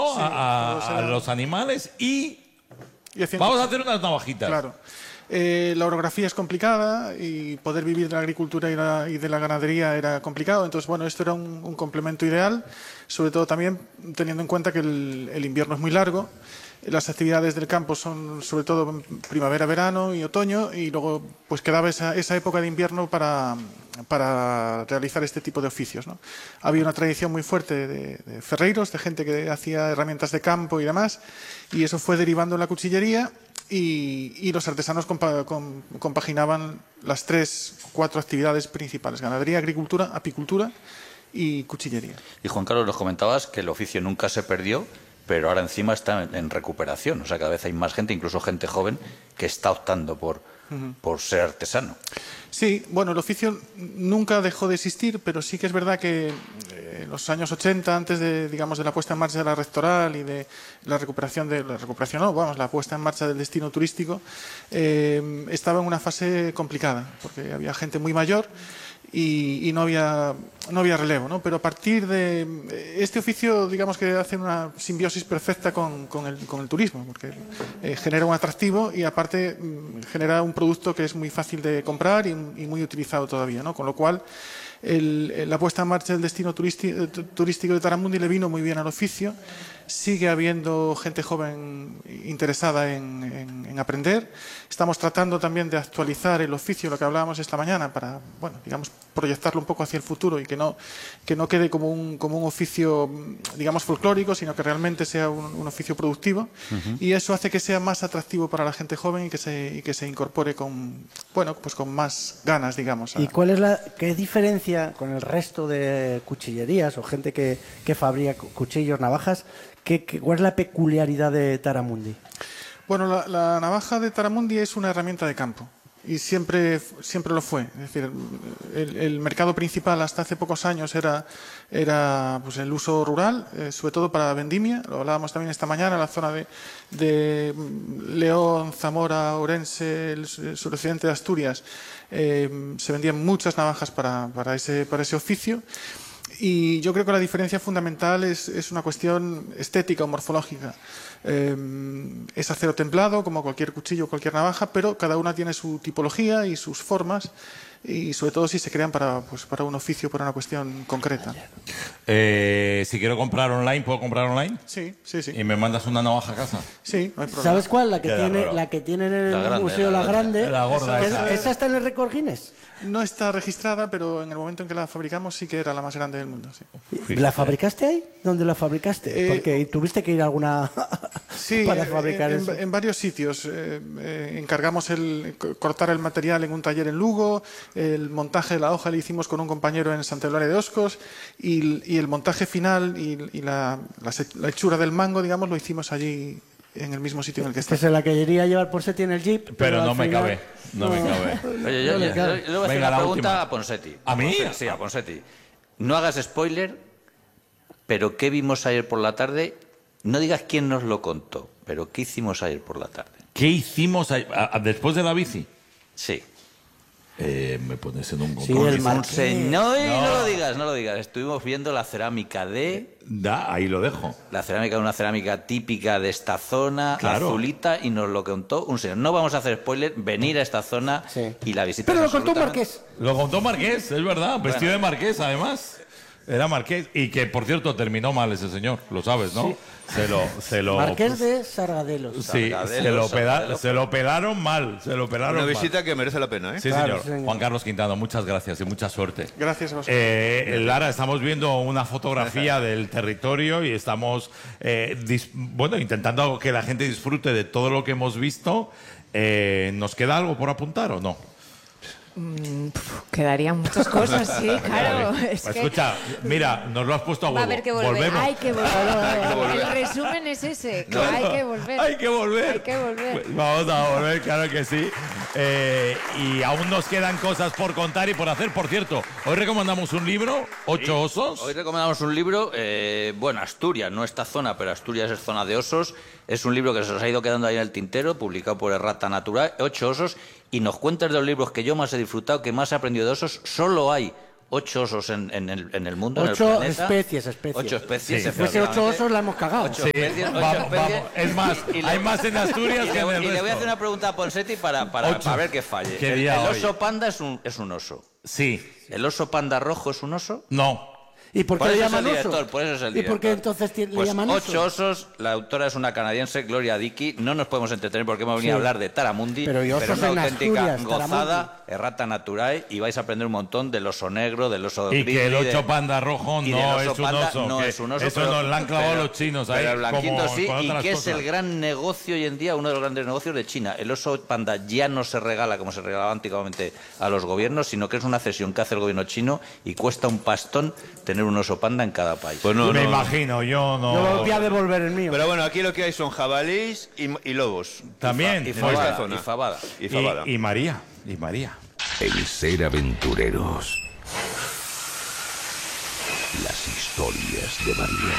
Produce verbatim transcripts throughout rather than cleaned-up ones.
¿no? Sí, a, a, era... a los animales y, y haciendo... vamos a hacer unas navajitas. Claro. Eh, la orografía es complicada y poder vivir de la agricultura y, la, y de la ganadería era complicado. Entonces, bueno, esto era un, un complemento ideal, sobre todo también teniendo en cuenta que el, el invierno es muy largo. Las actividades del campo son sobre todo primavera, verano y otoño, y luego pues quedaba esa, esa época de invierno para, para realizar este tipo de oficios, ¿no? Había una tradición muy fuerte de, de ferreiros, de gente que hacía herramientas de campo y demás, y eso fue derivando en la cuchillería, y, y los artesanos compa, com, compaginaban las tres, cuatro actividades principales: ganadería, agricultura, apicultura y cuchillería. Y Juan Carlos, nos comentabas que el oficio nunca se perdió, pero ahora encima está en, en recuperación. O sea, cada vez hay más gente, incluso gente joven, que está optando por, uh-huh. por ser artesano. Sí, bueno, el oficio nunca dejó de existir, pero sí que es verdad que en los años ochenta, antes de, digamos, de la puesta en marcha de la rectoral y de la recuperación de la recuperación, no, vamos, la puesta en marcha del destino turístico, eh, estaba en una fase complicada, porque había gente muy mayor y, y no había no había relevo, ¿no? Pero a partir de este oficio, digamos que hace una simbiosis perfecta con, con, el, con el turismo, porque eh, genera un atractivo y aparte genera un producto que es muy fácil de comprar y, y muy utilizado todavía, ¿no? Con lo cual el, la puesta en marcha del destino turístico, turístico de Taramundi le vino muy bien al oficio. Sigue habiendo gente joven interesada en, en, en aprender. Estamos tratando también de actualizar el oficio, lo que hablábamos esta mañana, para, bueno, digamos, proyectarlo un poco hacia el futuro y que no, que no quede como un, como un oficio, digamos, folclórico, sino que realmente sea un, un oficio productivo. Uh-huh. Y eso hace que sea más atractivo para la gente joven y que se, y que se incorpore con, bueno, pues con más ganas, digamos. A... ¿Y cuál es la qué diferencia con el resto de cuchillerías o gente que, que fabrica cuchillos, navajas? ¿Qué, qué, ¿Cuál es la peculiaridad de Taramundi? Bueno, la, la navaja de Taramundi es una herramienta de campo y siempre, siempre lo fue. Es decir, el, el mercado principal hasta hace pocos años era, era pues, el uso rural, eh, sobre todo para vendimia. Lo hablábamos también esta mañana, la zona de, de León, Zamora, Orense, el suroccidente de Asturias. Eh, se vendían muchas navajas para, para, ese, para ese oficio. Y yo creo que la diferencia fundamental es, es una cuestión estética o morfológica. Eh, es acero templado, como cualquier cuchillo o cualquier navaja, pero cada una tiene su tipología y sus formas, y sobre todo si se crean para, pues, para un oficio, para una cuestión concreta. Eh, si quiero comprar online, ¿puedo comprar online? Sí, sí, sí. ¿Y me mandas una navaja a casa? Sí, no hay problema. ¿Sabes cuál? La que, tiene, la que tienen en el la grande, Museo la, La Grande. La gorda esa. esa. ¿Esa está en el récord Guinness? No está registrada, pero en el momento en que la fabricamos sí que era la más grande del mundo. Sí. ¿La fabricaste ahí? ¿Dónde la fabricaste? Eh, Porque tuviste que ir a alguna sí, para fabricar en, eso. En varios sitios. Eh, eh, encargamos el cortar el material en un taller en Lugo, el montaje de la hoja lo hicimos con un compañero en Santa Eulalia de Oscos y, y el montaje final y, y la, la, la hechura del mango, digamos, lo hicimos allí en el mismo sitio en el que está. Que se la quería llevar por Seti en el Jeep. Pero, pero no me final... cabe. No, no me cabe. Oye, yo, no yo, le cabe. yo, yo le voy a hacer Venga, una la pregunta última. a Ponseti. ¿A mí? Sí, a Ponseti. No hagas spoiler, pero ¿qué vimos ayer por la tarde? No digas quién nos lo contó, pero ¿qué hicimos ayer por la tarde? ¿Qué hicimos a, a, después de la bici? Sí. Eh, me pones en un Sí, con el ese- Marqués. No, no, No. no lo digas, no lo digas. Estuvimos viendo la cerámica de... Da, ahí lo dejo. La cerámica es una cerámica típica de esta zona, Claro. azulita, y nos lo contó un señor. No vamos a hacer spoiler, venir a esta zona Sí. y la visita Pero es lo contó absolutamente- Marqués. Lo contó Marqués, es verdad. Vestido de Marqués, además. Era Marqués. Y que, por cierto, terminó mal ese señor. Lo sabes, ¿no? Sí. Se lo... Se lo Marqués de Sargadelos. Sí, Sargadelos, se lo, pela- Sargadelos. se lo pelaron mal. Se lo pelaron Una mal. visita que merece la pena, ¿eh? Sí, Claro, señor. sí, señor. Juan Carlos Quintano, muchas gracias y mucha suerte. Gracias a vosotros. Eh, Lara, estamos viendo una fotografía del territorio y estamos eh, dis- bueno, intentando que la gente disfrute de todo lo que hemos visto. Eh, ¿Nos queda algo por apuntar o no? Mm, pf, quedarían muchas cosas, sí, claro. Es Pues que escucha, mira, nos lo has puesto a va a huevo. haber que volver. Volvemos. Hay que volver. El resumen es ese, que hay que volver. Hay que volver. Hay que volver. Pues vamos a volver, claro que sí. Eh, y aún nos quedan cosas por contar y por hacer. Por cierto, hoy recomendamos un libro, Ocho Osos. Hoy recomendamos un libro, eh, bueno, Asturias, no esta zona, pero Asturias es zona de osos. Es un libro que se nos ha ido quedando ahí en el tintero, publicado por Errata Natural, Ocho Osos, y nos cuentas de los libros que yo más he disfrutado, que más he aprendido de osos. Solo hay ocho osos en, en, el, en el mundo, Ocho en el planeta. especies, especies. Ocho especies. Sí, Si fuese ocho osos, la hemos cagado. Ocho Sí, especies, ocho vamos, especies. vamos. Es más, Y- y le- hay más en Asturias y que le, en voy- el y le voy a resto. hacer una pregunta a Ponseti para, para, Ocho. para ver que falle. ¿Qué El, día el hoy? oso panda es un, es un oso. Sí. ¿El oso panda rojo es un oso? No. ¿Y por qué Por le eso es llaman el oso? director, por eso es el ¿Y director. por qué entonces ti- le Pues llaman ocho oso? osos, la autora es una canadiense, Gloria Dickey. No nos podemos entretener porque hemos venido Sí. a hablar de Taramundi, Pero y osos es una en auténtica Asturias, gozada, errata naturae, y vais a aprender un montón del oso negro, del oso Y grizzly, que el de- ocho panda rojo y del no oso es un panda oso. no que es un oso, Eso pero- nos lo han clavado pero- los chinos ahí. pero el blanquito como sí, con y otras que es cosas. el gran negocio hoy en día, uno de los grandes negocios de China. El oso panda ya no se regala como se regalaba antiguamente a los gobiernos, sino que es una cesión que hace el gobierno chino y cuesta un pastón tener un oso panda en cada país. Pues no, Me no. imagino, yo no. Yo voy a devolver el mío. Pero bueno, aquí lo que hay son jabalís y, y lobos. También. y en fabada, esta zona. y fabada. Y fabada. Y, y María. Y María. El ser aventureros. Las historias de María.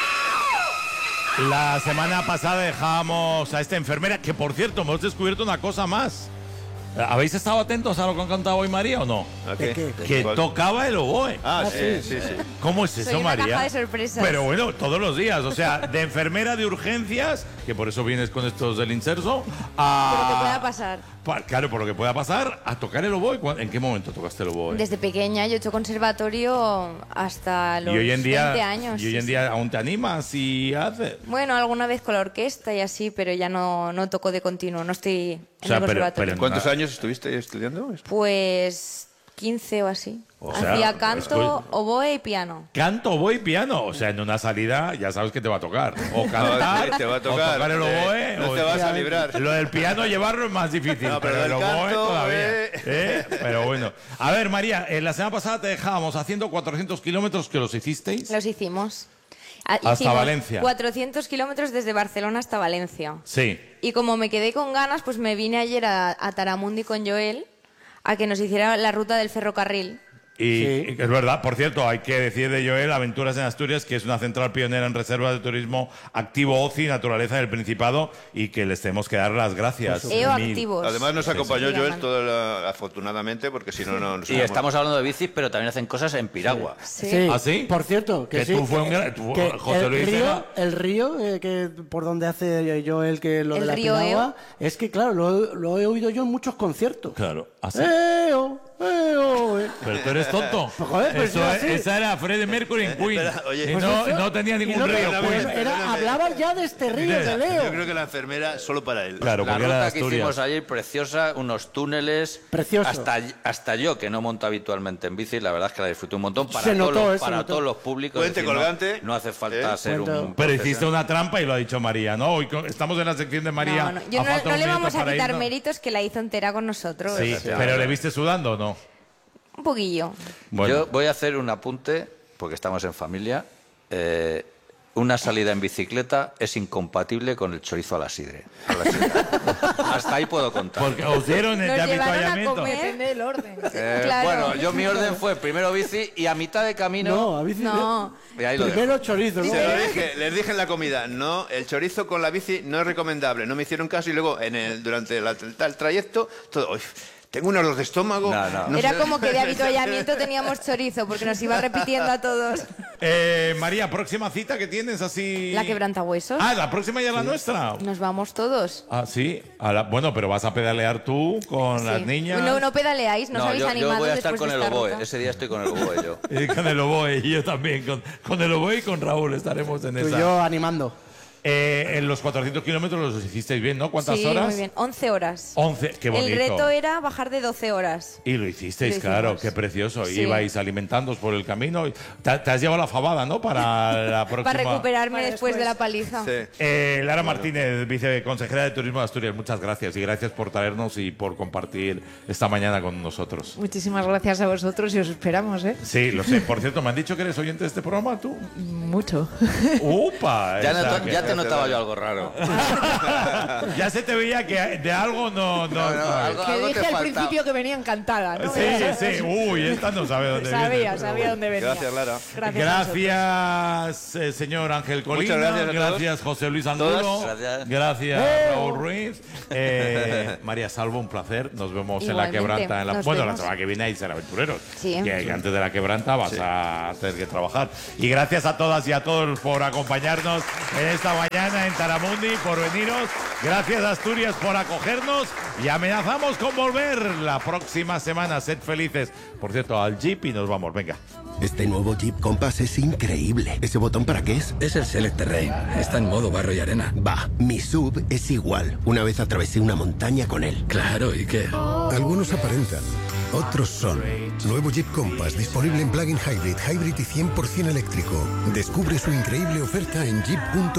La semana pasada dejábamos a esta enfermera, que por cierto, hemos descubierto una cosa más. ¿Habéis estado atentos a lo que ha contado hoy María o no? ¿A ¿De qué? qué? Que ¿Cuál? tocaba el oboe. Ah, Ah, sí, sí. sí, sí. ¿Cómo es eso, Soy una María? caja de sorpresas. Pero bueno, todos los días. O sea, de enfermera de urgencias, que por eso vienes con estos del inserso, a... Por lo que pueda pasar. Pa- Claro, por lo que pueda pasar, a tocar el oboe. ¿Cuán- ¿En qué momento tocaste el oboe? Desde pequeña yo he hecho conservatorio hasta los y hoy en día, veinte años. y hoy sí, en sí. día aún te animas y haces. Bueno, alguna vez con la orquesta y así, pero ya no, no toco de continuo, no estoy en O sea, el pero- conservatorio. pero- ¿Cuántos Ah. años estuviste estudiando? Pues quince o así. O sea, Hacía canto, escu- oboe y piano. Canto, oboe y piano. O sea, en una salida ya sabes que te va a tocar. O cantar, te, te va a tocar. o tocar el eh, oboe. no o- te vas a librar. Lo del piano llevarlo es más difícil, No, pero pero, el del oboe canto, todavía. eh. ¿Eh? Pero bueno. A ver, María, eh, la semana pasada te dejábamos haciendo cuatrocientos kilómetros que los hicisteis. Los hicimos. Ah, Hasta hicimos Valencia. cuatrocientos kilómetros desde Barcelona hasta Valencia. Sí. Y como me quedé con ganas, pues me vine ayer a, a Taramundi con Joel a que nos hiciera la ruta del ferrocarril. Y Sí. es verdad, por cierto, hay que decir de Joel Aventuras en Asturias, que es una central pionera en reservas de turismo activo, ocio y naturaleza del Principado, y que les tenemos que dar las gracias. EO Mil. activos. Además nos acompañó sí. Joel todo la- afortunadamente porque si no no nos Y hubiéramos- estamos hablando de bicis, pero también hacen cosas en piragua. Sí. ¿Ah, sí? Por cierto, que, Que sí, tú fue un gran- tú- que José el Luis río, era- el río eh, que por donde hace yo el que lo El de la río piragua, es que claro, lo, lo he oído yo en muchos conciertos. Claro, así. ¡Eo! ¡Eo! eh. Pero tú eres tonto. Pues, joder, pues Eso era es- así. esa era Freddie Mercury en Queen. Espera, oye. y Pues no, eso- no tenía y ningún no te- río. pues Queen. era- hablaba ya de este río Mira, de Leo. Yo creo que la enfermera solo para él. Claro, La porque era de ruta que Asturias. hicimos ayer, preciosa, unos túneles. Precioso. Hasta, hasta yo, que no monto habitualmente en bici, la verdad es que la disfruté un montón. Para, Se todos, notó, los, eh, se para notó. todos los públicos. Puente es decir, no- colgante, No, hace falta ¿eh? ser un. Puente- un Pero hiciste profesional. una trampa y lo ha dicho María, ¿no? Hoy co- estamos en la sección de María. No, no, yo a no, falta no un le minuto vamos a para quitar irnos. méritos que la hizo entera con nosotros. Sí, pero ¿le viste sudando o no? Un poquillo. Bueno, Yo voy a hacer un apunte, porque estamos en familia. Eh, una salida en bicicleta es incompatible con el chorizo a la sidre. A la sidra. Hasta ahí puedo contar. porque os dieron el Nos de llevaron a avituallamiento. comer. Depende del orden. Eh, Claro. Bueno, yo mi orden fue primero bici y a mitad de camino. No, a bici. No. Y ahí lo dejo. Primero chorizo, ¿no? Se lo dije, les dije en la comida, no, el chorizo con la bici no es recomendable. No me hicieron caso y luego en el, durante la- el trayecto, todo, "Uy, tengo un dolor de estómago. No, no. Era sé". como que de habituallamiento teníamos chorizo, porque nos iba repitiendo a todos. Eh, María, próxima cita que tienes así. La quebrantahuesos. Ah, la próxima ya es la nuestra. Nos vamos todos. Ah, sí. A la- bueno, pero vas a pedalear tú con las Sí. niñas. No, no pedaleáis, no, os No, habéis yo, yo animado voy a estar después con de el esta oboe. ruta. Ese día estoy con el oboe yo. Y con el oboe, y yo también. Con, con el oboe y con Raúl estaremos en Tú y esa. yo animando. Eh, en los cuatrocientos kilómetros los hicisteis bien, ¿no? ¿Cuántas Sí, horas? muy bien. once horas. once, qué bonito. El reto era bajar de doce horas. Y lo hicisteis, Lo claro, hicimos. qué precioso. Sí. Ibais alimentándoos por el camino. Te, te has llevado la fabada, ¿no? Para la próxima. Para recuperarme Para después de después. la paliza. Sí. Eh, Lara Martínez, viceconsejera de Turismo de Asturias, muchas gracias. Y gracias por traernos y por compartir esta mañana con nosotros. Muchísimas gracias a vosotros y os esperamos, ¿eh? Sí, lo sé. Por cierto, ¿me han dicho que eres oyente de este programa, tú? Mucho. ¡Upa! Ya, esa no- que- ya te te notaba yo algo raro. Ya se te veía que de algo no... no, No, no, no. algo- Que dije te al faltaba. principio que venía encantada, ¿no? Sí, sí. Uy, esta no sabe dónde Sabía, viene. sabía dónde venía. Gracias, Lara. Gracias. a vosotros. Gracias, eh, señor Ángel Colina. Muchas gracias a todos. Gracias, José Luis Angulo. Todos. Gracias. Gracias, Raúl Ruiz. Eh, María Salvo, un placer. Nos vemos en la Igualmente. quebranta. En la, Nos bueno, la vemos. semana que viene hay ser aventureros. Sí. Que, que antes de la quebranta vas a tener que trabajar. Y gracias a todas y a todos por acompañarnos en esta mañana en Taramundi, por veniros. Gracias, Asturias, por acogernos. Y amenazamos con volver la próxima semana. Sed felices. Por cierto, al Jeep y nos vamos. Venga. Este nuevo Jeep Compass es increíble. ¿Ese botón para qué es? Es el Select Terrain. Está en modo barro y arena. Va, mi sub es igual. Una vez atravesé una montaña con él. Claro, ¿y qué? Algunos aparentan, otros son. Nuevo Jeep Compass disponible en plug-in hybrid, hybrid y cien por ciento eléctrico. Descubre su increíble oferta en jeep punto